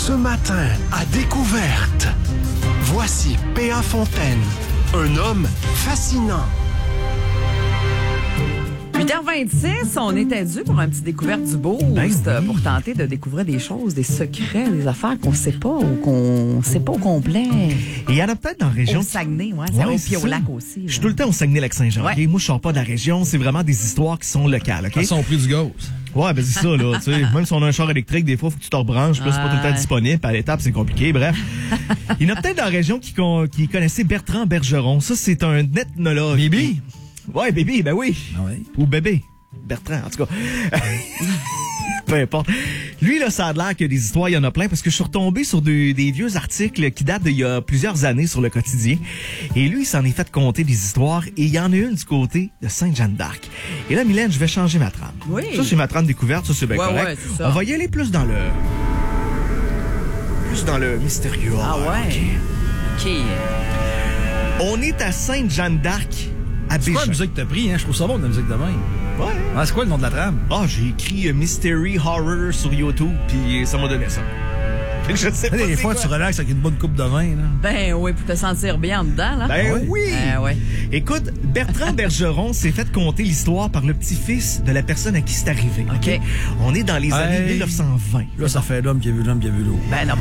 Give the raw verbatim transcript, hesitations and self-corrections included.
Ce matin, à Découverte, voici P A Fontaine, un homme fascinant. huit heures vingt-six, on était dû pour un petit découverte du Boost, Ben oui. pour tenter de découvrir des choses, des secrets, des affaires qu'on sait pas ou qu'on sait pas au complet. Et il y en a peut-être dans la région. Au Saguenay, ouais, Ouais, c'est au c'est pied au ça. lac aussi. Je suis tout le temps au Saguenay-Lac-Saint-Jean. Ouais. ok? Moi, je sors pas de la région. C'est vraiment des histoires qui sont locales. OK? À son prix du gaz. Ouais, ben c'est ça, là. Tu sais, même si on a un char électrique, des fois, faut que tu te rebranches. Puis là, c'est pas tout le temps Ouais. disponible. Puis à l'étape, c'est compliqué. Bref. Il y en a peut-être dans la région qui, con- qui connaissaient Bertrand Bergeron. Ça, c'est un ethnologue. Bibi? Ouais, Bibi, ben oui. Ah ouais. Ou bébé. Bertrand, en tout cas. Peu importe. Lui, là, ça a l'air que des histoires, il y en a plein, parce que je suis retombé sur de- des vieux articles qui datent d'il y a plusieurs années sur le quotidien. Et lui, il s'en est fait compter des histoires, et il y en a une du côté de Sainte-Jeanne d'Arc. Et là, Mylène, je vais changer ma trame. Oui. Ça, c'est ma trame découverte, ça, c'est bien Ouais, correct. ouais, c'est ça. On va y aller plus dans le... Plus dans le mystérieux. Ah ouais? ok. OK. On est à Sainte-Jeanne d'Arc, à C'est quoi la Bégin. musique que t'as pris, hein? Je trouve ça bon, de la musique de même. Ouais. Ah, c'est quoi le nom de la trame? Ah, j'ai écrit euh, Mystery Horror sur YouTube, puis ça m'a donné ça. Fait que je sais pas Des c'est fois, quoi. tu relaxes avec une bonne coupe de vin, là. Ben oui, pour te sentir bien en dedans, là. Ben ouais. oui! Ben ouais. Écoute, Bertrand Bergeron s'est fait conter l'histoire par le petit-fils de la personne à qui c'est arrivé. OK? OK. On est dans les années Hey. mille neuf cent vingt. Là, ça fait l'homme qui a vu l'homme qui a vu l'eau. Ben non,